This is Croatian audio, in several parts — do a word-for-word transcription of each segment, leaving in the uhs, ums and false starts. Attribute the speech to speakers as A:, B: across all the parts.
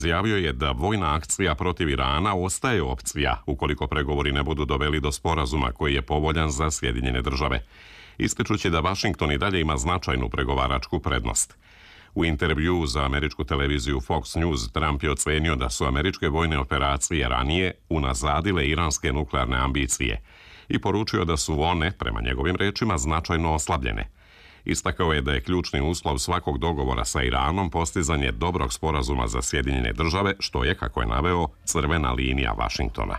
A: Izjavio je da vojna akcija protiv Irana ostaje opcija ukoliko pregovori ne budu doveli do sporazuma koji je povoljan za Sjedinjene države, ističući da Vašington i dalje ima značajnu pregovaračku prednost. U intervjuu za američku televiziju Fox News Trump je ocenio da su američke vojne operacije ranije unazadile iranske nuklearne ambicije i poručio da su one, prema njegovim rečima, značajno oslabljene. Istakao je da je ključni uslov svakog dogovora sa Iranom postizanje dobrog sporazuma za Sjedinjene države, što je, kako je naveo, crvena linija Vašingtona.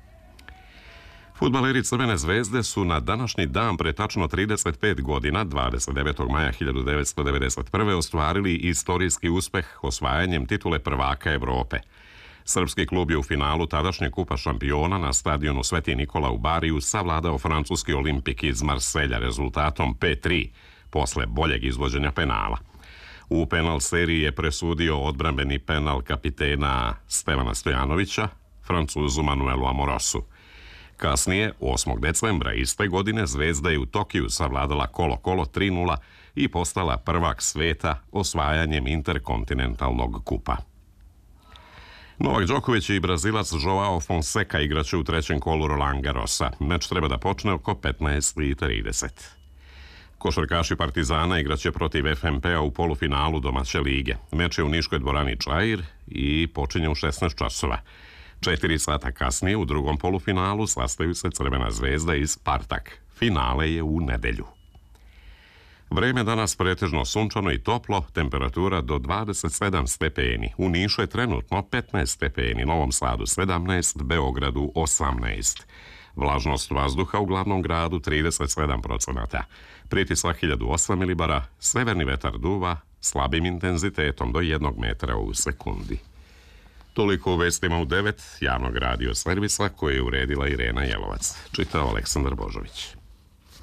A: Fudbaleri Crvene zvezde su na današnji dan pre tačno trideset pet godina, dvadeset devetog maja hiljadu devetsto devedeset prve. ostvarili istorijski uspeh osvajanjem titule prvaka Evrope. Srpski klub je u finalu tadašnje Kupa šampiona na stadionu Sveti Nikola u Bariju savladao francuski Olimpik iz Marselja rezultatom pet tri, posle boljeg izvođenja penala. U penal seriji je presudio odbrambeni penal kapitena Stevana Stojanovića, Francuzu Manuelu Amorosu. Kasnije, osmog decembra iste godine, Zvezda je u Tokiju savladala Kolo-Kolo tri nula i postala prvak sveta osvajanjem interkontinentalnog kupa. Novak Đoković i Brazilac Joao Fonseca igraće u trećem kolu Roland Garrosa. Meč treba da počne oko petnaest i trideset. Košarkaši Partizana igraće protiv F M P-a u polufinalu domaće lige. Meč je u Niškoj dvorani Čair i počinje u šesnaest časova. Četiri sata kasnije u drugom polufinalu sastaju se Crvena zvezda i Spartak. Finale je u nedelju. Vreme danas pretežno sunčano i toplo, temperatura do dvadeset sedam stepeni. U Nišu je trenutno petnaest stepeni, Novom Sadu sedamnaest, Beogradu osamnaest. Vlažnost vazduha u glavnom gradu trideset sedam procenata. Pritisak hiljadu osam milibara, severni vetar duva slabim intenzitetom do jednog metra u sekundi. Toliko u vestima u devet javnog radio servisa koje je uredila Irena Jelovac. Čitao Aleksandar Božović.